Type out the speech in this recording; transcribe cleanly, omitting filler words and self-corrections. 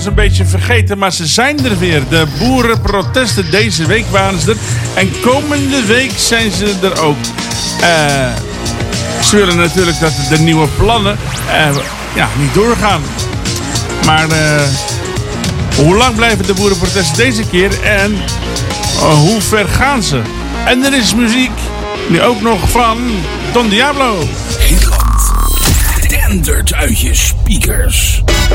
was een beetje vergeten, maar ze zijn er weer. De boerenprotesten, deze week waren ze er. En komende week zijn ze er ook. Ze willen natuurlijk dat de nieuwe plannen niet doorgaan. Maar hoe lang blijven de boerenprotesten deze keer? En hoe ver gaan ze? En er is muziek, nu ook nog van Don Diablo. Nederland, dendert uit je speakers.